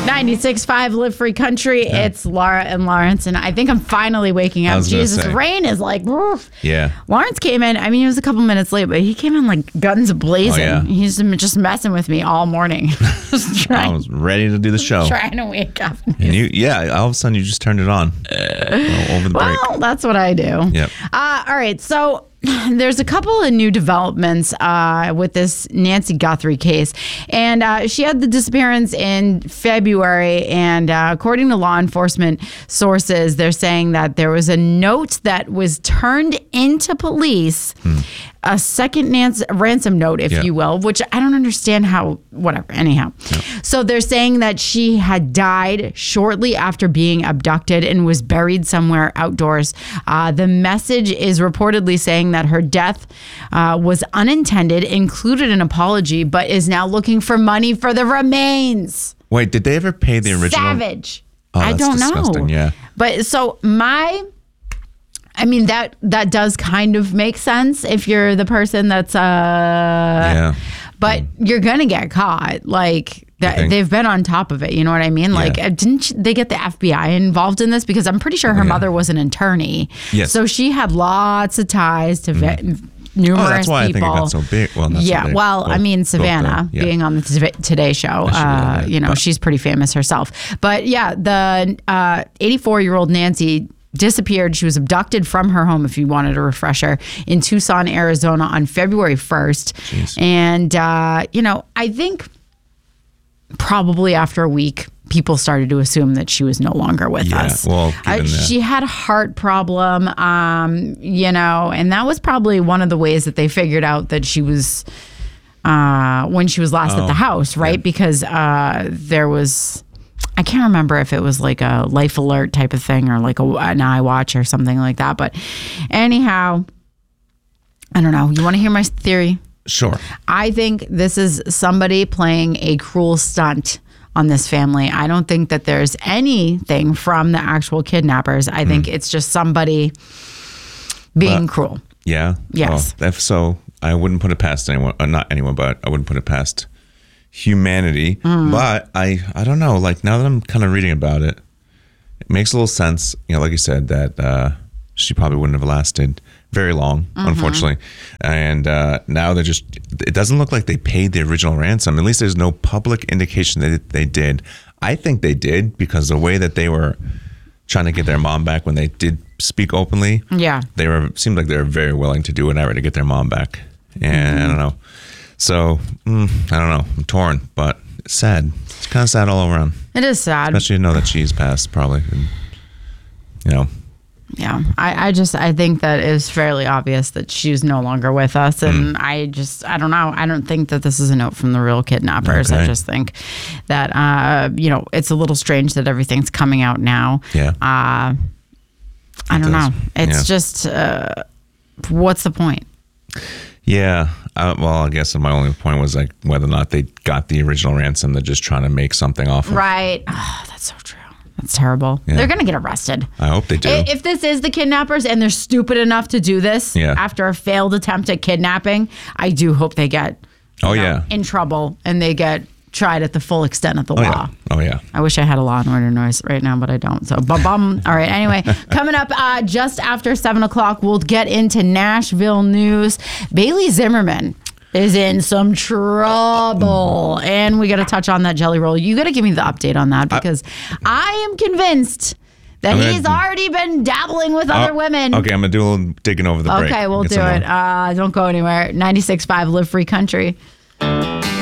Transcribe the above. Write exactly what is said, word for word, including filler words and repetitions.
ninety-six point five Live Free Country. Yeah. It's Laura and Lawrence, and I think I'm finally waking I up. was gonna Jesus, say. rain is like, woof. Yeah. Lawrence came in. I mean, he was a couple minutes late, but he came in like guns blazing. Oh, yeah. He's just messing with me all morning. Just I trying, was ready to do the show. trying to wake up. And you, yeah, all of a sudden you just turned it on uh, over the break. Well, that's what I do. Yep. Uh, all right. So there's a couple of new developments uh, with this Nancy Guthrie case. And uh, she had the disappearance in February. And uh, according to law enforcement sources, they're saying that there was a note that was turned into police, hmm. a second Nancy, ransom note, if yeah. you will, which I don't understand how, whatever, anyhow. Yep. So they're saying that she had died shortly after being abducted and was buried somewhere outdoors. Uh, the message is reportedly saying that her death uh, was unintended, included an apology, but is now looking for money for the remains. Wait, did they ever pay the original? Savage. Oh, I that's don't disgusting. know. Yeah. But so my... I mean, that that does kind of make sense if you're the person that's, uh, yeah. but mm. you're going to get caught. Like, th- they've been on top of it. You know what I mean? Like, yeah. didn't they get the F B I involved in this? Because I'm pretty sure her yeah. mother was an attorney. Yes. So she had lots of ties to mm. ve- numerous oh, that's why people. I think it got so big. Well, not yeah, so big. well, both, I mean, Savannah yeah. being on the t- Today Show, uh, you know, but. she's pretty famous herself. But yeah, the uh, eighty-four-year-old Nancy disappeared. She was abducted from her home, if you wanted a refresher, in Tucson, Arizona on February first. Jeez. And, uh, you know, I think probably after a week, people started to assume that she was no longer with yeah, us. Well, uh, she had a heart problem, um, you know, and that was probably one of the ways that they figured out that she was uh, when she was last oh, at the house, right? Yeah. Because uh, there was... I can't remember if it was like a life alert type of thing or like a, an iWatch or something like that. But anyhow, I don't know. You want to hear my theory? Sure. I think this is somebody playing a cruel stunt on this family. I don't think that there's anything from the actual kidnappers. I mm. think it's just somebody being well, cruel. Yeah? Yes. Well, if so, I wouldn't put it past anyone. Or not anyone, but I wouldn't put it past humanity. Mm. But I I don't know, like now that I'm kind of reading about it, it makes a little sense, you know, like you said, that uh she probably wouldn't have lasted very long, mm-hmm. unfortunately. And uh now they're just, it doesn't look like they paid the original ransom. At least there's no public indication that they did. I think they did, because the way that they were trying to get their mom back when they did speak openly, yeah, they were seemed like they were very willing to do whatever to get their mom back. And mm-hmm. I don't know. So, mm, I don't know. I'm torn, but it's sad. It's kind of sad all around. It is sad. Especially to know that she's passed, probably. And, you know. Yeah. I, I just, I think that it's fairly obvious that she's no longer with us. And mm. I just, I don't know. I don't think that this is a note from the real kidnappers. Okay. I just think that, uh, you know, it's a little strange that everything's coming out now. Yeah. Uh, I don't does. know. It's yeah. just, uh, what's the point? Yeah. Uh, well, I guess my only point was like whether or not they got the original ransom. They're just trying to make something off of. Right. Oh, that's so true. That's terrible. Yeah. They're going to get arrested. I hope they do. If this is the kidnappers and they're stupid enough to do this yeah. after a failed attempt at kidnapping, I do hope they get oh, know, yeah. in trouble and they get tried at the full extent of the oh, law. Yeah. Oh, yeah. I wish I had a Law and Order noise right now, but I don't. So, bum. All right. Anyway, coming up uh, just after seven o'clock, we'll get into Nashville news. Bailey Zimmerman is in some trouble. And we got to touch on that jelly roll. You got to give me the update on that, because I, I am convinced that gonna, he's already been dabbling with other uh, women. Okay, I'm going to do a little digging over the break. Okay, we'll do it. Uh, don't go anywhere. ninety-six point five Live Free Country.